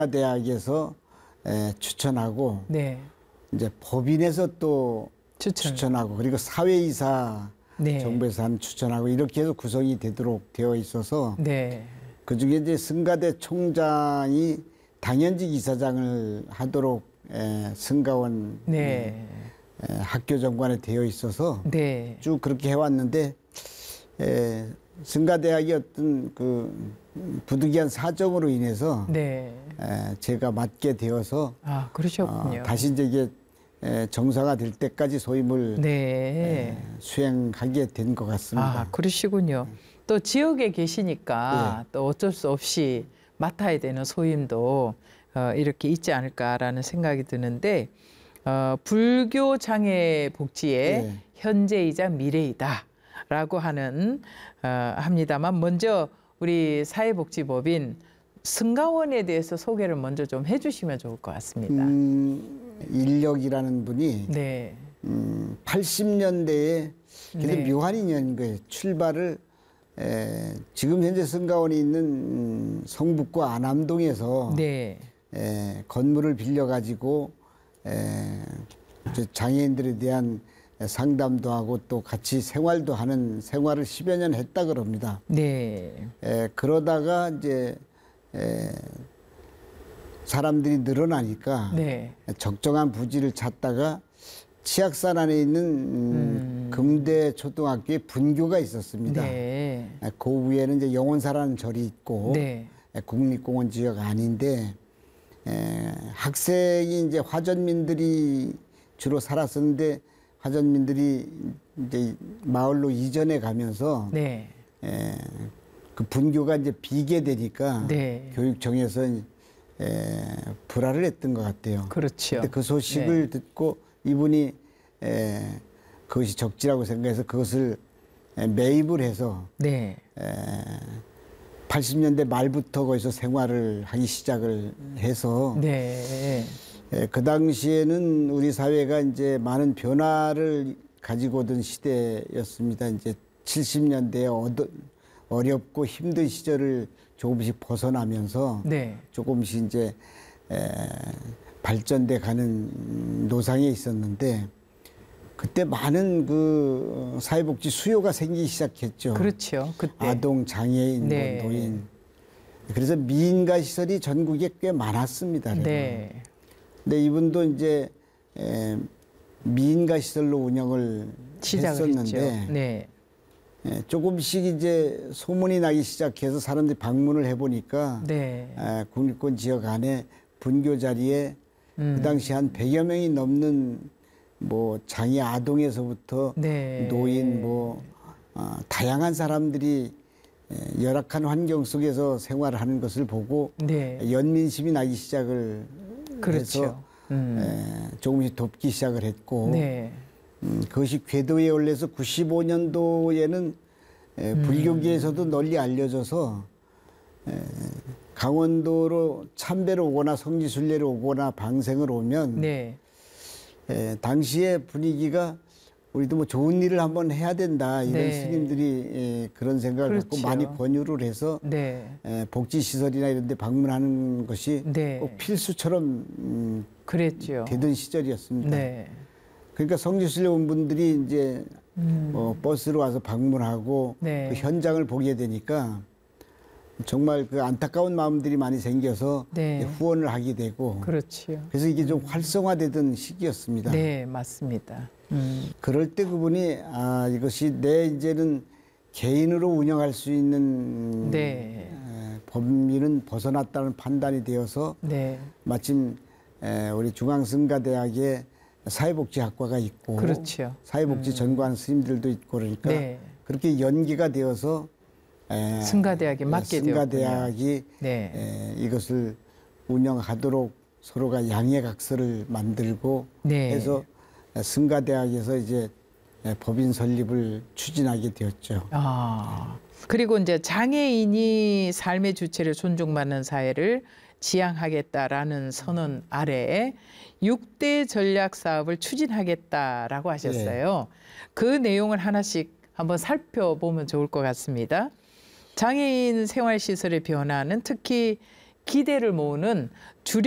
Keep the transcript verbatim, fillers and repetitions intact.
대학에서 에, 추천하고 네. 이제 법인에서 또 추천. 추천하고 그리고 사회이사 네. 정부에서 한 추천하고 이렇게 해서 구성이 되도록 되어 있어서 네. 그중에 이제 승가대 총장이 당연직 이사장을 하도록 에, 승가원 네. 에, 학교 정관에 되어 있어서 네. 쭉 그렇게 해왔는데 에, 승가대학이 어떤 그 부득이한 사정으로 인해서 네. 에, 제가 맡게 되어서 아, 그러셨군요. 어, 다시 이제 이게 에, 정상화될 때까지 소임을 네. 에, 수행하게 된 것 같습니다. 아, 그러시군요. 또 지역에 계시니까 네. 또 어쩔 수 없이 맡아야 되는 소임도 어, 이렇게 있지 않을까라는 생각이 드는데 어, 불교 장애 복지의 네. 현재이자 미래이다라고 하는 어, 합니다만 먼저 우리 사회복지법인 승가원에 대해서 소개를 먼저 좀 해주시면 좋을 것 같습니다. 음, 인력이라는 분이 네. 음, 팔십 년대에 굉장히 네. 묘한 인연인 거예요. 출발을 에, 지금 현재 승가원이 있는 음, 성북구 안암동에서 네. 에, 건물을 빌려가지고 에, 이제 장애인들에 대한 상담도 하고 또 같이 생활도 하는 생활을 십여 년 했다 그럽니다. 네. 에, 그러다가 이제 에, 사람들이 늘어나니까 네. 적정한 부지를 찾다가 치악산 안에 있는 음, 음. 금대 초등학교에 분교가 있었습니다. 네. 그 위에는 이제 영원사라는 절이 있고 네. 국립공원 지역 아닌데 에, 학생이 이제 화전민들이 주로 살았었는데 화전민들이 이제 마을로 이전해 가면서 네. 에, 그 분교가 이제 비게 되니까 네. 교육청에서 에, 불화를 했던 것 같아요. 그렇죠. 근데 그 소식을 네. 듣고 이분이 에, 그것이 적지라고 생각해서 그것을 에, 매입을 해서 네. 에, 팔십 년대 말부터 거기서 생활을 하기 시작을 해서 네. 에, 그 당시에는 우리 사회가 이제 많은 변화를 가지고 오던 시대였습니다. 이제 칠십 년대에 어두, 어렵고 힘든 시절을 조금씩 벗어나면서 네. 조금씩 이제 에, 발전돼 가는 노상에 있었는데 그때 많은 그 사회복지 수요가 생기기 시작했죠. 그렇죠. 그때. 아동, 장애인, 네. 뭐 노인. 그래서 미인가 시설이 전국에 꽤 많았습니다. 네. 근데 이분도 이제 에, 미인가 시설로 운영을 시작을 했었는데 했죠. 네. 에, 조금씩 이제 소문이 나기 시작해서 사람들이 방문을 해보니까 네. 에, 국립권 지역 안에 분교 자리에 음. 그 당시 한 백여 명이 넘는 뭐 장애 아동에서부터 네. 노인 뭐 어, 다양한 사람들이 에, 열악한 환경 속에서 생활을 하는 것을 보고 네. 연민심이 나기 시작을 그렇죠. 해서 음. 에, 조금씩 돕기 시작을 했고 네. 음, 그것이 궤도에 올려서 구십오 년도에는 에, 음. 불교계에서도 널리 알려져서 에, 강원도로 참배로 오거나 성지순례로 오거나 방생을 오면 네. 에, 당시의 분위기가 우리도 뭐 좋은 일을 한번 해야 된다 이런 네. 스님들이 에, 그런 생각을 그렇죠. 갖고 많이 권유를 해서 네. 에, 복지시설이나 이런 데 방문하는 것이 네. 꼭 필수처럼 음, 그랬죠. 되던 시절이었습니다. 네. 그러니까 성지순례 온 분들이 이제 음. 뭐 버스로 와서 방문하고 네. 그 현장을 보게 되니까 정말 그 안타까운 마음들이 많이 생겨서 네. 후원을 하게 되고 그렇지요. 그래서 이게 좀 활성화되던 시기였습니다. 네, 맞습니다. 음. 그럴 때 그분이 아 이것이 내 이제는 개인으로 운영할 수 있는 네. 에, 범위는 벗어났다는 판단이 되어서 네. 마침 에, 우리 중앙승가대학에 사회복지학과가 있고 그렇죠. 사회복지 전관 스님들도 있고 그러니까 네. 그렇게 연기가 되어서 에, 승가대학에 맡게 승가대학이 네. 에, 이것을 운영하도록 서로가 양해각서를 만들고 네. 해서 승가대학에서 이제 법인 설립을 추진하게 되었죠. 아. 그리고 이제 장애인이 삶의 주체를 존중받는 사회를 지향하겠다라는 선언 아래에 육 대 전략 사업을 추진하겠다라고 하셨어요. 그 내용을 하나씩 한번 살펴보면 좋을 것 같습니다. 장애인 생활시설의 변화는 특히 기대를 모으는 주력